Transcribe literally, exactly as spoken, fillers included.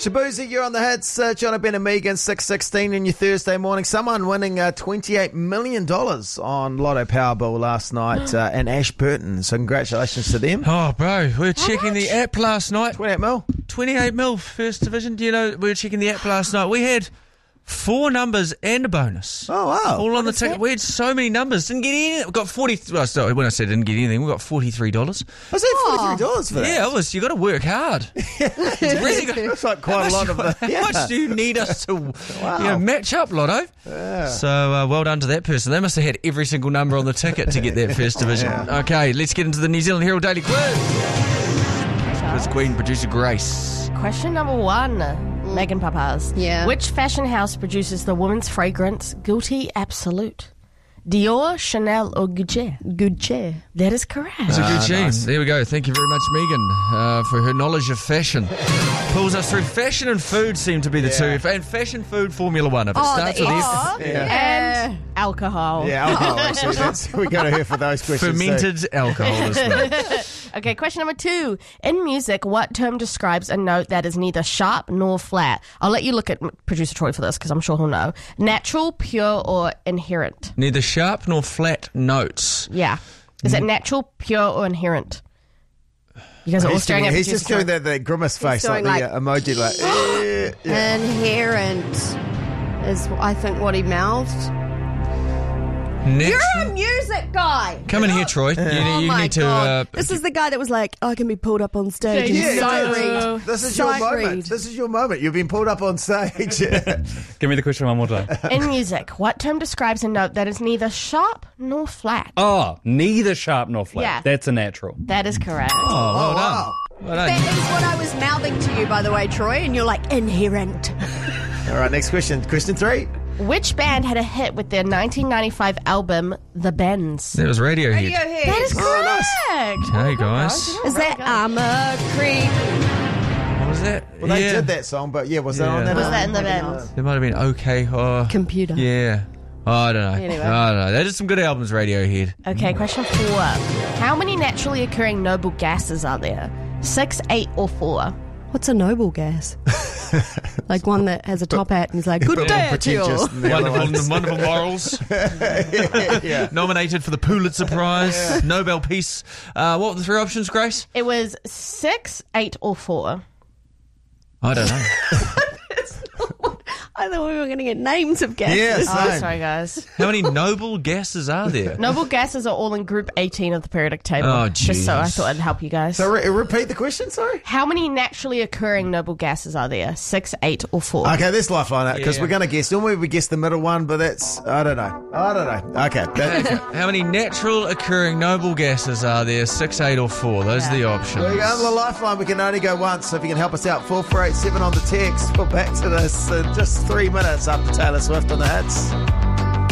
Shabuzi, you're on the hits. Uh, John Ben and Megan, six sixteen in your Thursday morning. Someone winning uh, twenty-eight million dollars on Lotto Powerball last night uh, in Ashburton. So congratulations to them. Oh, bro, we were checking the app last night. twenty-eight mil? twenty-eight mil, first division. Do you know, we were checking the app last night. We had four numbers and a bonus. Oh, wow. All on the ticket. We had so many numbers. Didn't get anything. We got forty. Well, sorry, when I said didn't get anything, we got forty-three dollars. I said forty-three dollars for that. Yeah, it was. You got to work hard. really got, Looks like quite a lot of the. How Yeah. much do you need us to Wow. you know, match up, Lotto? Yeah. So uh, well done to that person. They must have had every single number on the ticket to get that first division. Yeah. Okay, let's get into the New Zealand Herald Daily Quiz. Quiz Queen, producer Grace. Question number one, Megan Papas. Yeah. Which fashion house produces the women's fragrance Guilty Absolute? Dior, Chanel, or Gucci? Gucci. That is correct. It's a good Ah, team. nice. There we go. Thank you very much, Megan, uh, for her knowledge of fashion. Pulls us through. Fashion and food seem to be the Yeah. two. And fashion, food, Formula One. If it Oh, starts the with S. F, Yeah. And alcohol. Yeah, alcohol, actually. That's, we got to hear for those questions. too. fermented alcohol as well. Okay, question number two. In music, what term describes a note that is neither sharp nor flat? I'll let you look at producer Troy for this because I'm sure he'll know. Natural, pure, or inherent? Neither sharp nor flat notes. Yeah. Is it natural, pure, or inherent? You guys are all He's, staring doing, at he's producer just doing Troy. that, that grimace face, like, doing the uh, emoji, like, eh, yeah. Inherent is, I think, what he mouthed. Natural. You're a music guy. Come in here, Troy. You, Oh you my need to. God. Uh, This is the guy that was like, I can be pulled up on stage Yeah, and yeah, sight yeah. read. This is your Sight moment. read. This is your moment. You've been pulled up on stage. Give me the question one more time. In music, what term describes a note that is neither sharp nor flat? Oh, neither sharp nor flat. Yeah. That's a natural. That is correct. oh, well Oh, wow. done. Well done. That is what I was mouthing to you, by the way, Troy, and you're like, inherent. All right, next question. Question three. Which band had a hit with their nineteen ninety-five album, The Bends? That was Radiohead. That is correct. Hey, guys. Is that I'm a creep? What was that? Well, they yeah. did that song, but yeah, was that Yeah. on that? Was album? that in The Bends? It might have been okay. Oh, Computer. yeah. Oh, I don't know. Anyway. I don't know. They did some good albums, Radiohead. Okay, question four. How many naturally occurring noble gases are there? Six, eight, or four? What's a noble gas? Like one that has a top hat and he's like, good But day more to you. pretentious than the other Wonderful, ones. wonderful morals. Yeah. Nominated for the Pulitzer Prize, Nobel Peace. Uh, what were the three options, Grace? It was six, eight, or four. I don't know. I thought we were going to get names of gases. Yes. Oh, Same. sorry, guys. How many noble gases are there? Noble gases are all in group eighteen of the periodic table. Oh, Just so I jeez. thought I'd help you guys. So re- repeat the question, sorry? How many naturally occurring noble gases are there? Six, eight, or four? Okay, let's lifeline it, because Yeah. we're going to guess. Normally we guess the middle one, but that's, I don't know. I don't know. Okay. That, How many natural occurring noble gases are there? Six, eight, or four? Those are the options. there you go. The lifeline, we can only go once, so if you can help us out, four four eight seven on the text. We're back to this in just three minutes after Taylor Swift on the hits.